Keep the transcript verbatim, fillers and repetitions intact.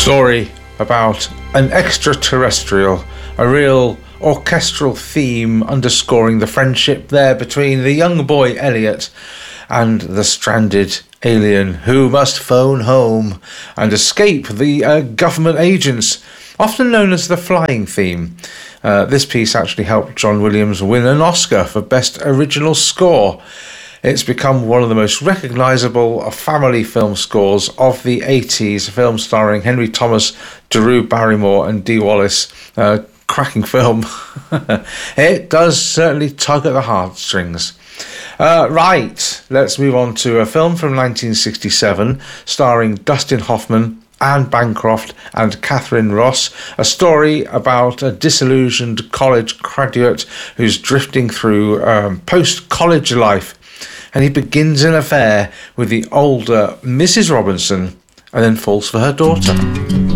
story about an extraterrestrial, a real orchestral theme underscoring the friendship there between the young boy Elliot and the stranded alien who must phone home and escape the uh, government agents, often known as the flying theme. Uh, this piece actually helped John Williams win an Oscar for Best Original Score. It's become one of the most recognisable family film scores of the eighties, a film starring Henry Thomas, Drew Barrymore and Dee Wallace. Uh, cracking film. It does certainly tug at the heartstrings. Uh, right, let's move on to a film from nineteen sixty-seven starring Dustin Hoffman, Anne Bancroft and Catherine Ross, a story about a disillusioned college graduate who's drifting through um, post-college life, and he begins an affair with the older Missus Robinson and then falls for her daughter.